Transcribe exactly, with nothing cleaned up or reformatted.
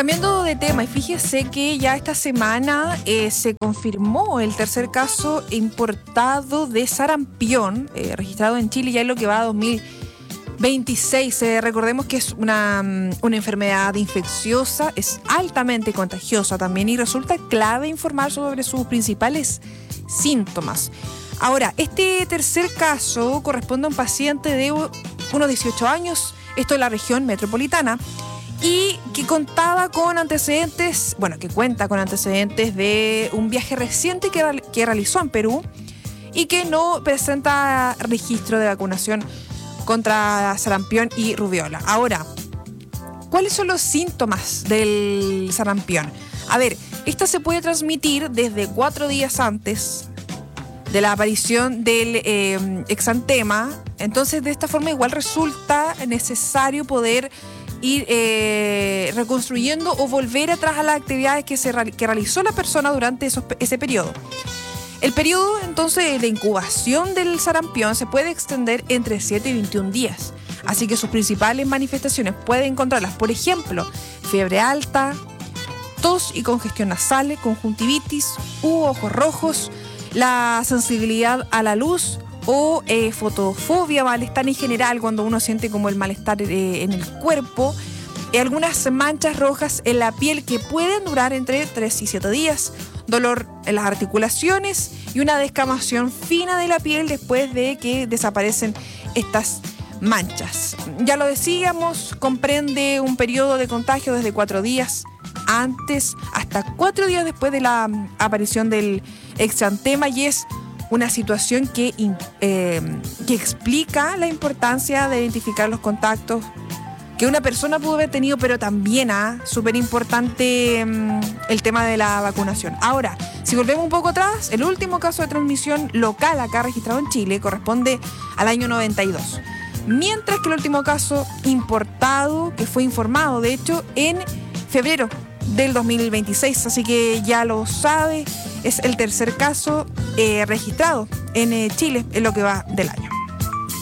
Cambiando de tema, y fíjese que ya esta semana eh, se confirmó el tercer caso importado de sarampión eh, registrado en Chile ya en lo que va a dos mil veintiséis. Eh, recordemos que es una, una enfermedad infecciosa, es altamente contagiosa también y resulta clave informar sobre sus principales síntomas. Ahora, este tercer caso corresponde a un paciente de unos dieciocho años, esto en la región metropolitana, y que contaba con antecedentes, bueno, que cuenta con antecedentes de un viaje reciente que, que realizó en Perú y que no presenta registro de vacunación contra sarampión y rubiola. Ahora, ¿cuáles son los síntomas del sarampión? A ver, esta se puede transmitir desde cuatro días antes de la aparición del eh, exantema. Entonces, de esta forma igual resulta necesario poder ir eh, reconstruyendo o volver atrás a las actividades que, se, que realizó la persona durante esos, ese periodo. El periodo, entonces, de incubación del sarampión se puede extender entre siete y veintiún días. Así que sus principales manifestaciones pueden encontrarlas, por ejemplo, fiebre alta, tos y congestión nasal, conjuntivitis u ojos rojos, la sensibilidad a la luz o eh, fotofobia, malestar en general, cuando uno siente como el malestar eh, en el cuerpo, eh, algunas manchas rojas en la piel que pueden durar entre tres y siete días, dolor en las articulaciones y una descamación fina de la piel después de que desaparecen estas manchas. Ya lo decíamos, comprende un periodo de contagio desde cuatro días antes hasta cuatro días después de la aparición del exantema y es una situación que, eh, que explica la importancia de identificar los contactos que una persona pudo haber tenido, pero también ah, súper importante um, el tema de la vacunación. Ahora, si volvemos un poco atrás, el último caso de transmisión local acá registrado en Chile corresponde al año noventa y dos, mientras que el último caso importado, que fue informado de hecho en febrero del dos mil veintiséis, así que ya lo sabe, es el tercer caso eh, registrado en eh, Chile en lo que va del año.